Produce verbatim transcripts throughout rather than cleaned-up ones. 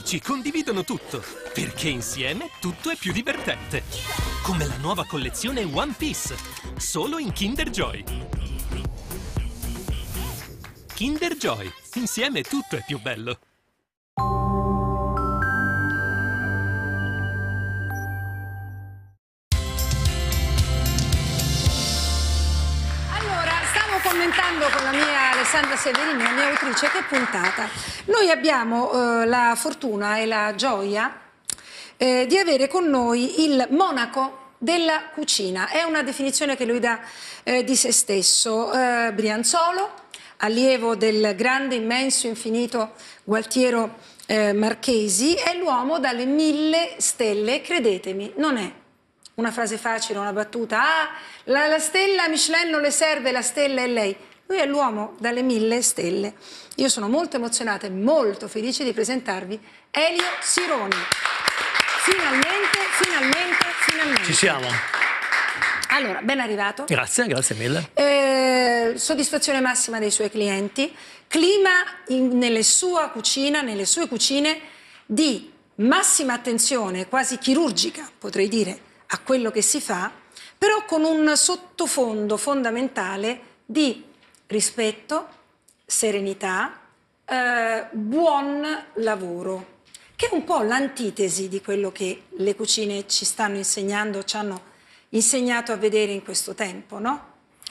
amici condividono tutto, perché insieme tutto è più divertente. Come la nuova collezione One Piece, solo in Kinder Joy. Kinder Joy, insieme tutto è più bello. Commentando con la mia Alessandra Severini, la mia autrice, che puntata. Noi abbiamo eh, la fortuna e la gioia eh, di avere con noi il monaco della cucina. È una definizione che lui dà eh, di se stesso. Eh, Brianzolo, allievo del grande, immenso, infinito Gualtiero eh, Marchesi, è l'uomo dalle mille stelle. Credetemi, non è una frase facile, una battuta. Ah, la, la stella Michelin non le serve, la stella è lei. Lui è l'uomo dalle mille stelle. Io sono molto emozionata e molto felice di presentarvi Elio Sironi. Finalmente, finalmente, finalmente. Ci siamo. Allora, ben arrivato. Grazie, grazie mille. Eh, soddisfazione massima dei suoi clienti. Clima in, nelle sua cucina, nelle sue cucine di massima attenzione, quasi chirurgica, potrei dire, a quello che si fa, però con un sottofondo fondamentale di rispetto, serenità, eh, buon lavoro, che è un po' l'antitesi di quello che le cucine ci stanno insegnando, ci hanno insegnato a vedere in questo tempo, no?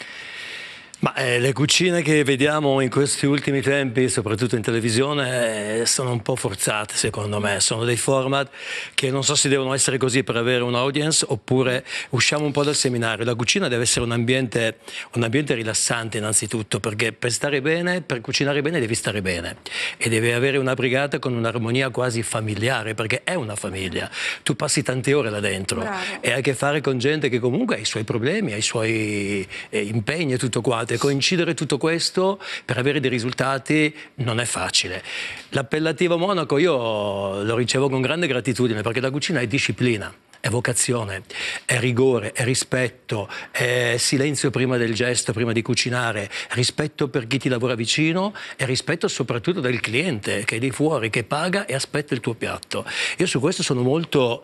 Ma eh, le cucine che vediamo in questi ultimi tempi, soprattutto in televisione, eh, sono un po' forzate secondo me, sono dei format che non so se devono essere così per avere un audience oppure usciamo un po' dal seminario. La cucina deve essere un ambiente, un ambiente rilassante innanzitutto, perché per stare bene, per cucinare bene devi stare bene e devi avere una brigata con un'armonia quasi familiare, perché è una famiglia, tu passi tante ore là dentro. Bravo. E hai a che fare con gente che comunque ha i suoi problemi, ha i suoi eh, impegni e tutto quanto. E coincidere tutto questo per avere dei risultati non è facile. L'appellativo monaco io lo ricevo con grande gratitudine, perché la cucina è disciplina, è vocazione, è rigore, è rispetto, è silenzio prima del gesto, prima di cucinare, rispetto per chi ti lavora vicino e rispetto soprattutto del cliente che è di fuori, che paga e aspetta il tuo piatto. Io su questo sono molto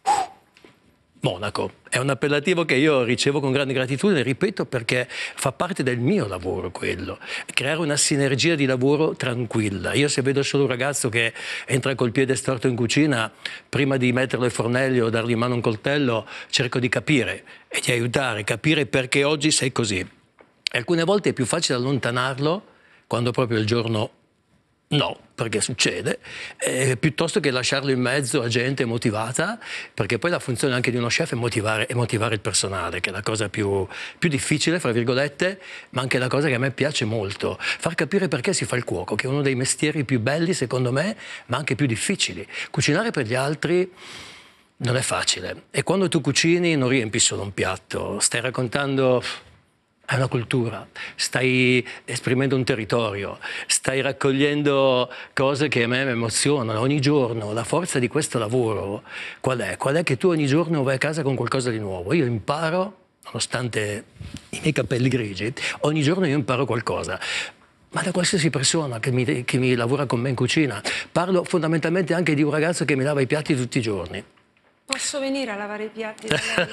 monaco. È un appellativo che io ricevo con grande gratitudine, ripeto, perché fa parte del mio lavoro quello, creare una sinergia di lavoro tranquilla. Io se vedo solo un ragazzo che entra col piede storto in cucina, prima di metterlo ai fornelli o dargli in mano un coltello, cerco di capire e di aiutare, capire perché oggi sei così. E alcune volte è più facile allontanarlo quando proprio il giorno no, perché succede, eh, piuttosto che lasciarlo in mezzo a gente motivata, perché poi la funzione anche di uno chef è motivare, è motivare il personale, che è la cosa più, più difficile, fra virgolette, ma anche la cosa che a me piace molto. Far capire perché si fa il cuoco, che è uno dei mestieri più belli secondo me, ma anche più difficili. Cucinare per gli altri non è facile. E quando tu cucini non riempi solo un piatto, stai raccontando... è una cultura, stai esprimendo un territorio, stai raccogliendo cose che a me mi emozionano. Ogni giorno la forza di questo lavoro qual è? Qual è che tu ogni giorno vai a casa con qualcosa di nuovo? Io imparo, nonostante i miei capelli grigi, ogni giorno io imparo qualcosa. Ma da qualsiasi persona che mi, che mi lavora con me in cucina. Parlo fondamentalmente anche di un ragazzo che mi lava i piatti tutti i giorni. Posso venire a lavare i piatti da lei?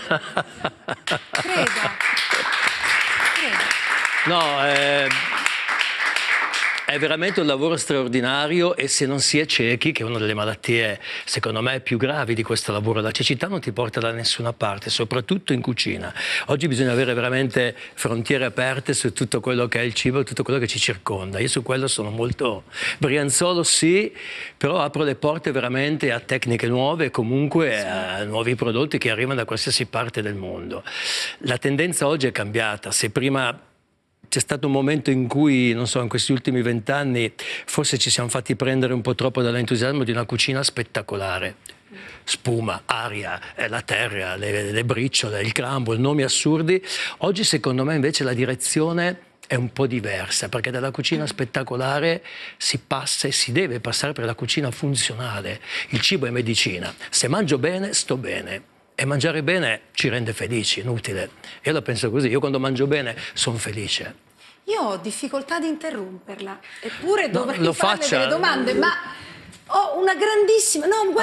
Creda. No, eh, è veramente un lavoro straordinario e se non si è ciechi, che è una delle malattie secondo me più gravi di questo lavoro, la cecità non ti porta da nessuna parte, soprattutto in cucina. Oggi bisogna avere veramente frontiere aperte su tutto quello che è il cibo e tutto quello che ci circonda. Io su quello sono molto Brianzolo, sì, però apro le porte veramente a tecniche nuove e comunque a nuovi prodotti che arrivano da qualsiasi parte del mondo. La tendenza oggi è cambiata. Se prima c'è stato un momento in cui, non so, in questi ultimi vent'anni forse ci siamo fatti prendere un po' troppo dall'entusiasmo di una cucina spettacolare. Spuma, aria, la terra, le, le briciole, il crumble, nomi assurdi. Oggi secondo me invece la direzione è un po' diversa, perché dalla cucina spettacolare si passa e si deve passare per la cucina funzionale. Il cibo è medicina. Se mangio bene, sto bene. E mangiare bene ci rende felici, inutile. Io la penso così, io quando mangio bene sono felice. Io ho difficoltà di interromperla, eppure dovrei no, farle faccia. delle domande, ma Ho una grandissima... No, guarda,